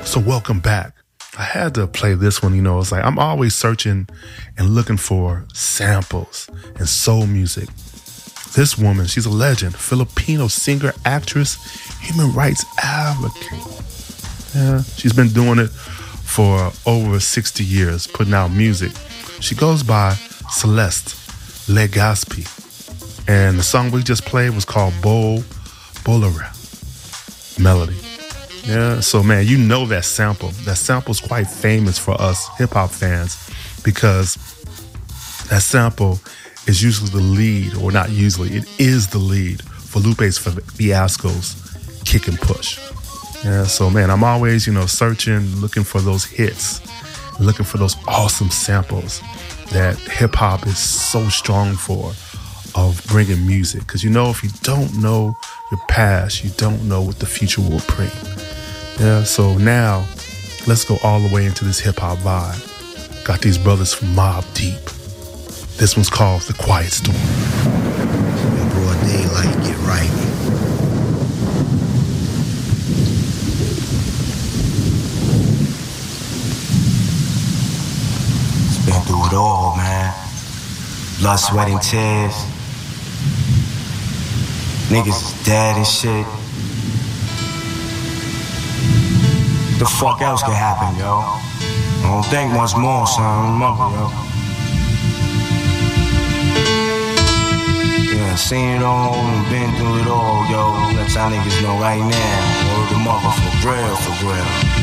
So welcome back. I had to play this one, it's like I'm always searching and looking for samples and soul music. This woman, she's a legend, Filipino singer, actress, human rights advocate. Yeah, she's been doing it for over 60 years, putting out music. She goes by Celeste Legaspi. And the song we just played was called Bolera Melody. Yeah, so man, you know that sample. That sample's quite famous for us hip-hop fans because that sample is usually the lead, or not usually, it is the lead for Lupe Fiasco's Kick and Push. Yeah, so man, I'm always, searching, looking for those hits, looking for those awesome samples that hip-hop is so strong for, of bringing music. Because if you don't know your past, you don't know what the future will bring. Yeah, so now let's go all the way into this hip-hop vibe. Got these brothers from Mobb Deep. This one's called The Quiet Storm. In broad daylight, get right. It's been through it all, man. Blood, sweat, and tears. Niggas is dead and shit. The fuck else could happen, yo? I don't think much more, son. Remember, yo. Yeah, seen it all and been through it all, yo. Let y'all niggas know right now. Word the mother for real, for real.